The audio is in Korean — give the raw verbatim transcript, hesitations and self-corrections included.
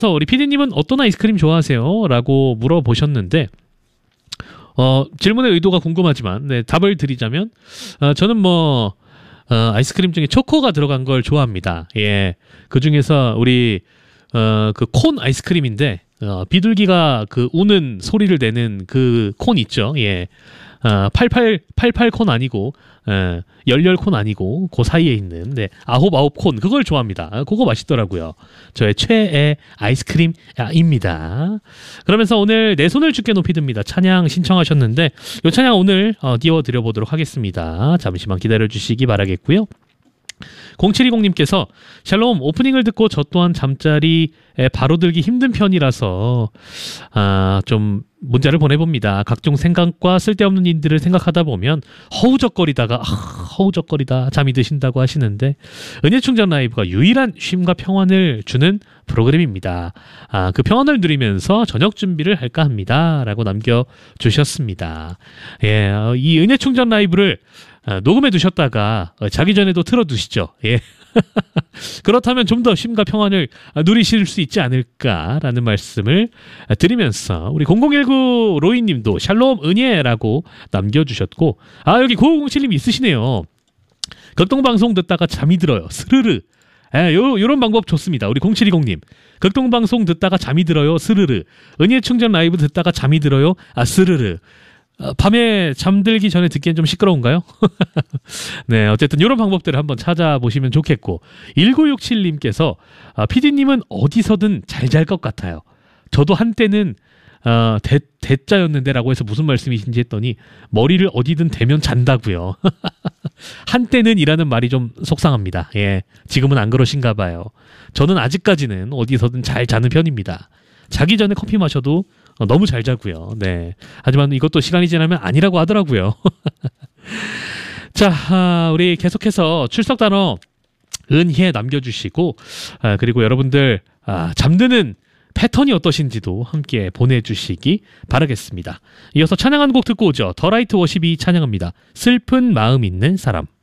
우리 피디님은 어떤 아이스크림 좋아하세요? 라고 물어보셨는데 어, 질문의 의도가 궁금하지만 네, 답을 드리자면 어, 저는 뭐 어, 아이스크림 중에 초코가 들어간 걸 좋아합니다. 예, 그 중에서 우리 어, 그 콘 아이스크림인데 어, 비둘기가 그 우는 소리를 내는 그 콘 있죠. 예, 어, 팔십팔, 팔십팔 콘 아니고 어, 열열 콘 아니고 그 사이에 있는 네, 아홉 아홉 콘 그걸 좋아합니다. 아, 그거 맛있더라고요. 저의 최애 아이스크림입니다. 그러면서 오늘 내 손을 주께 높이 듭니다. 찬양 신청하셨는데 이 찬양 오늘 어, 띄워드려 보도록 하겠습니다. 잠시만 기다려 주시기 바라겠고요. 공칠이공님께서 샬롬, 오프닝을 듣고 저 또한 잠자리에 바로 들기 힘든 편이라서 아, 좀 문자를 보내봅니다. 각종 생각과 쓸데없는 일들을 생각하다 보면 허우적거리다가 아, 허우적거리다 잠이 드신다고 하시는데 은혜충전 라이브가 유일한 쉼과 평안을 주는 프로그램입니다. 아, 그 평안을 누리면서 저녁 준비를 할까 합니다. 라고 남겨주셨습니다. 예, 이 은혜충전 라이브를 아, 녹음해 두셨다가 어, 자기 전에도 틀어두시죠. 예. 그렇다면 좀 더 쉼과 평안을 누리실 수 있지 않을까라는 말씀을 드리면서 우리 공공일구 로이님도 샬롬 은혜라고 남겨주셨고 아 여기 구오공칠님 있으시네요. 극동방송 듣다가 잠이 들어요. 스르르. 예, 요, 요런 방법 좋습니다. 우리 공칠이공님. 극동방송 듣다가 잠이 들어요. 스르르. 은혜충전 라이브 듣다가 잠이 들어요. 아 스르르. 어, 밤에 잠들기 전에 듣기엔 좀 시끄러운가요? 네, 어쨌든 이런 방법들을 한번 찾아보시면 좋겠고 일구육칠님께서 아, 피디님은 어디서든 잘 잘 것 같아요. 저도 한때는 어, 대, 대자였는데 라고 해서 무슨 말씀이신지 했더니 머리를 어디든 대면 잔다고요. 한때는 이라는 말이 좀 속상합니다. 예, 지금은 안 그러신가 봐요. 저는 아직까지는 어디서든 잘 자는 편입니다. 자기 전에 커피 마셔도 어, 너무 잘 자고요. 네. 하지만 이것도 시간이 지나면 아니라고 하더라고요. 자, 아, 우리 계속해서 출석 단어 은희에 남겨주시고 아, 그리고 여러분들 아, 잠드는 패턴이 어떠신지도 함께 보내주시기 바라겠습니다. 이어서 찬양 한 곡 듣고 오죠. 더 라이트 워십이 찬양합니다. 슬픈 마음 있는 사람.